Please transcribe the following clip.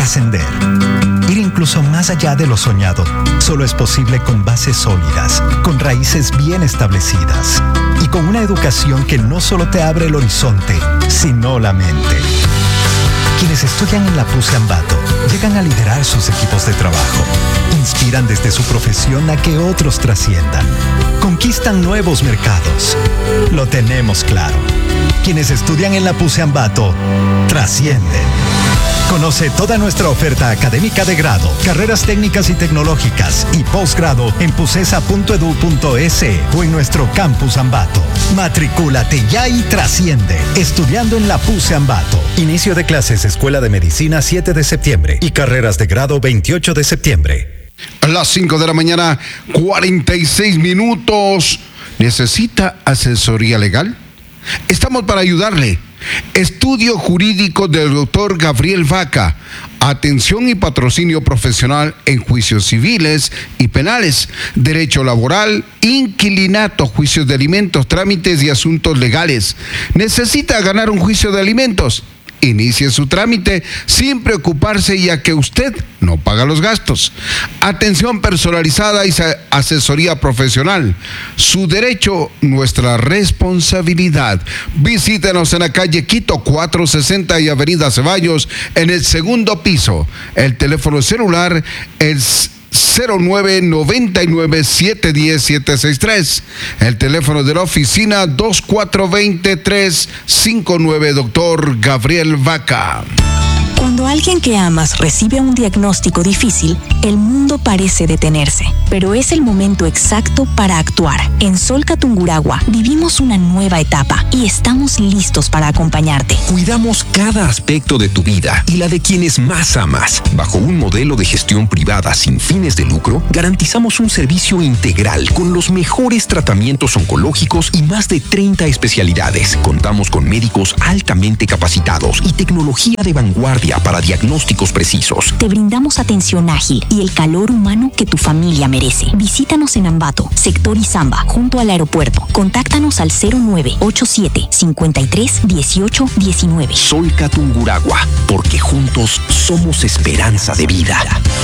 trascender. Ir incluso más allá de lo soñado solo es posible con bases sólidas, con raíces bien establecidas y con una educación que no solo te abre el horizonte, sino la mente. Quienes estudian en la PUCE Ambato llegan a liderar sus equipos de trabajo, inspiran desde su profesión a que otros trasciendan, conquistan nuevos mercados. Lo tenemos claro. Quienes estudian en la PUCE Ambato trascienden. Conoce toda nuestra oferta académica de grado, carreras técnicas y tecnológicas y posgrado en pucesa.edu.es o en nuestro campus Ambato. Matricúlate ya y trasciende, estudiando en la PUCE Ambato. Inicio de clases Escuela de Medicina 7 de septiembre y carreras de grado 28 de septiembre. A las 5 de la mañana, 46 minutos. ¿Necesita asesoría legal? Estamos para ayudarle. Estudio jurídico del doctor Gabriel Vaca. Atención y patrocinio profesional en juicios civiles y penales, derecho laboral, inquilinato, juicios de alimentos, trámites y asuntos legales. ¿Necesita ganar un juicio de alimentos? Inicie su trámite sin preocuparse, ya que usted no paga los gastos. Atención personalizada y asesoría profesional. Su derecho, nuestra responsabilidad. Visítenos en la calle Quito 460 y Avenida Ceballos en el segundo piso. El teléfono celular es 0999-710-763. El teléfono de la oficina 2420-359. Doctor Gabriel Vaca. Cuando alguien que amas recibe un diagnóstico difícil, el mundo parece detenerse. Pero es el momento exacto para actuar. En Solca Tungurahua vivimos una nueva etapa y estamos listos para acompañarte. Cuidamos cada aspecto de tu vida y la de quienes más amas. Bajo un modelo de gestión privada sin fines de lucro, garantizamos un servicio integral con los mejores tratamientos oncológicos y más de 30 especialidades. Contamos con médicos altamente capacitados y tecnología de vanguardia para diagnósticos precisos. Te brindamos atención ágil y el calor humano que tu familia merece. Visítanos en Ambato, sector Izamba, junto al aeropuerto. Contáctanos al 0987-531819. Solca Tungurahua, porque juntos somos esperanza de vida.